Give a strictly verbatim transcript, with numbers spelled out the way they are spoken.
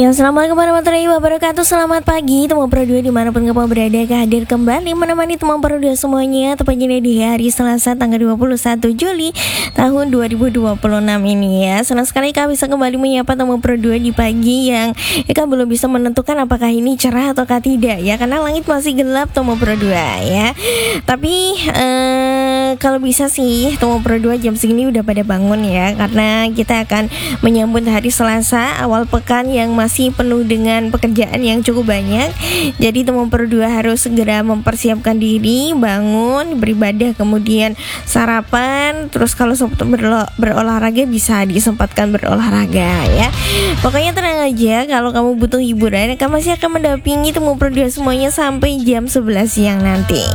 Ya, assalamualaikum warahmatullahi wabarakatuh. Selamat pagi teman Pro dua dimanapun kamu berada. Hadir kembali menemani teman Pro dua semuanya, tepatnya di hari Selasa tanggal dua puluh satu Juli tahun dua ribu dua puluh enam ini ya. Senang sekali kami bisa kembali menyapa teman Pro dua di pagi yang ya kan belum bisa menentukan apakah ini cerah ataukah tidak ya, karena langit masih gelap teman Pro dua ya. Tapi eh, kalau bisa sih teman Pro dua jam segini udah pada bangun ya, karena kita akan menyambut hari Selasa awal pekan yang masih penuh dengan pekerjaan yang cukup banyak. Jadi teman Pro dua harus segera mempersiapkan diri, bangun, beribadah, kemudian sarapan. Terus kalau sempat berlo- berolahraga bisa disempatkan berolahraga ya. Pokoknya tenang aja, kalau kamu butuh hiburan, kamu masih akan mendampingi teman Pro dua semuanya sampai jam sebelas siang nanti.